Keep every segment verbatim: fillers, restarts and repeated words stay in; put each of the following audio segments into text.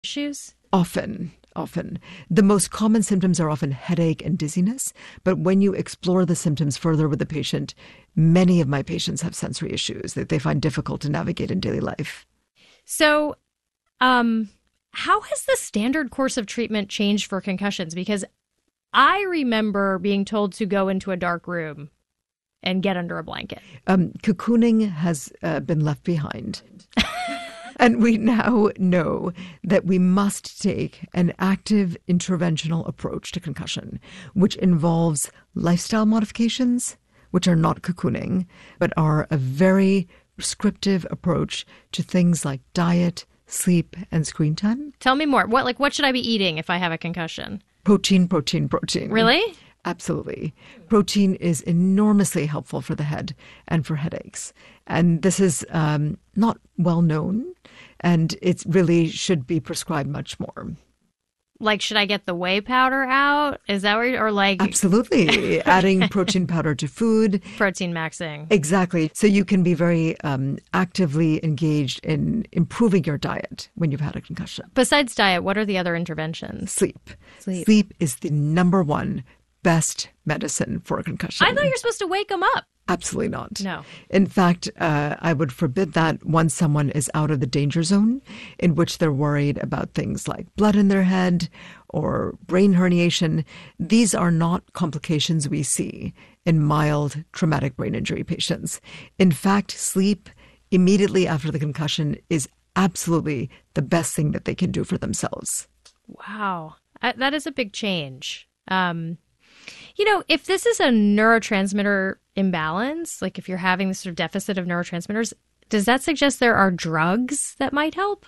issues? Often, often. The most common symptoms are often headache and dizziness. But when you explore the symptoms further with the patient, many of my patients have sensory issues that they find difficult to navigate in daily life. So, um, how has the standard course of treatment changed for concussions? Because I remember being told to go into a dark room and get under a blanket. Um, cocooning has uh, been left behind. And we now know that we must take an active interventional approach to concussion, which involves lifestyle modifications, which are not cocooning, but are a very prescriptive approach to things like diet, sleep, and screen time. Tell me more. What, like, what should I be eating if I have a concussion? Protein, protein, protein. Really? Absolutely. Protein is enormously helpful for the head and for headaches. And this is um, not well known, and it really should be prescribed much more. Like, should I get the whey powder out? Is that where, or like... Absolutely. Adding protein powder to food. Protein maxing. Exactly. So you can be very um, actively engaged in improving your diet when you've had a concussion. Besides diet, what are the other interventions? Sleep. Sleep. Sleep is the number one best medicine for a concussion. I thought you were supposed to wake them up. Absolutely not. No. In fact, uh, I would forbid that once someone is out of the danger zone in which they're worried about things like blood in their head or brain herniation. These are not complications we see in mild traumatic brain injury patients. In fact, sleep immediately after the concussion is absolutely the best thing that they can do for themselves. Wow. I, that is a big change. Um, you know, if this is a neurotransmitter imbalance, like if you're having this sort of deficit of neurotransmitters, does that suggest there are drugs that might help?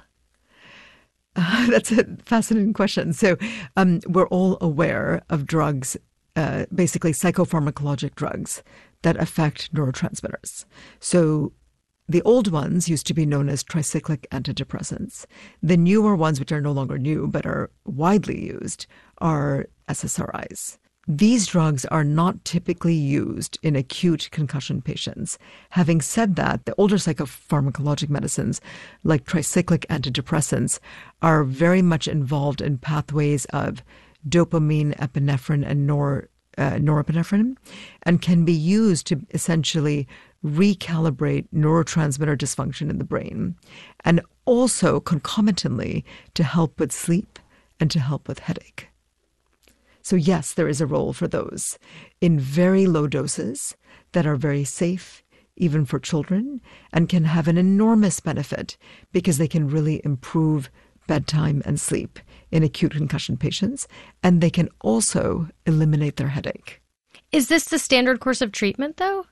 Uh, that's a fascinating question. So um, we're all aware of drugs, uh, basically psychopharmacologic drugs that affect neurotransmitters. So the old ones used to be known as tricyclic antidepressants. The newer ones, which are no longer new but are widely used, are S S R Is. These drugs are not typically used in acute concussion patients. Having said that, the older psychopharmacologic medicines, like tricyclic antidepressants, are very much involved in pathways of dopamine, epinephrine, and nor, uh, norepinephrine, and can be used to essentially recalibrate neurotransmitter dysfunction in the brain, and also concomitantly to help with sleep and to help with headache. So yes, there is a role for those in very low doses that are very safe, even for children, and can have an enormous benefit because they can really improve bedtime and sleep in acute concussion patients, and they can also eliminate their headache. Is this the standard course of treatment, though?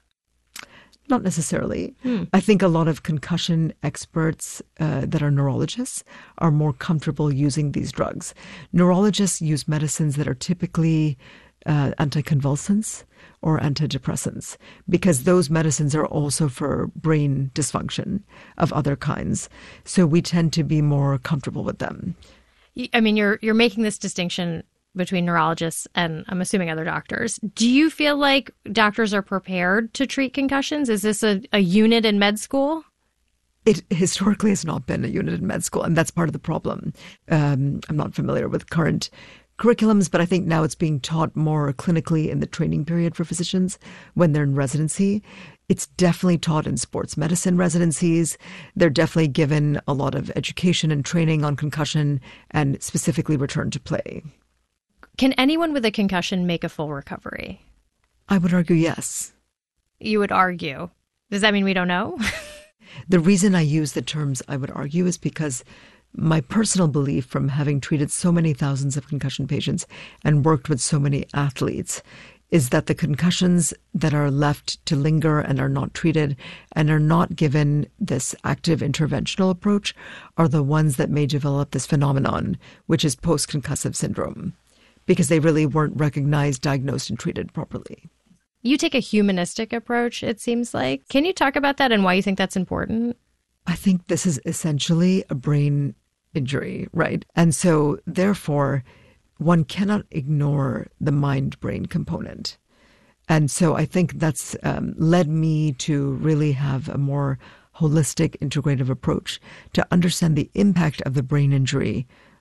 Not necessarily. Hmm. I think a lot of concussion experts uh, that are neurologists are more comfortable using these drugs. Neurologists use medicines that are typically uh, anticonvulsants or antidepressants because those medicines are also for brain dysfunction of other kinds. So we tend to be more comfortable with them. I mean, you're you're making this distinction between neurologists and I'm assuming other doctors. Do you feel like doctors are prepared to treat concussions? Is this a, a unit in med school? It historically has not been a unit in med school, and that's part of the problem. Um, I'm not familiar with current curriculums, but I think now it's being taught more clinically in the training period for physicians when they're in residency. It's definitely taught in sports medicine residencies. They're definitely given a lot of education and training on concussion and specifically return to play. Can anyone with a concussion make a full recovery? I would argue yes. You would argue. Does that mean we don't know? The reason I use the terms I would argue is because my personal belief from having treated so many thousands of concussion patients and worked with so many athletes is that the concussions that are left to linger and are not treated and are not given this active interventional approach are the ones that may develop this phenomenon, which is post-concussive syndrome, because they really weren't recognized, diagnosed, and treated properly. You take a humanistic approach, it seems like. Can you talk about that and why you think that's important? I think this is essentially a brain injury, right? And so, therefore, one cannot ignore the mind-brain component. And so I think that's um, led me to really have a more holistic, integrative approach to understand the impact of the brain injury